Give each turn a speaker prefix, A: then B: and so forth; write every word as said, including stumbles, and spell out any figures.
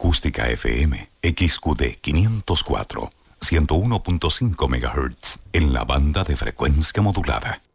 A: Acústica F M, X Q D quinientos cuatro, ciento uno punto cinco megahertz, en la banda de frecuencia modulada.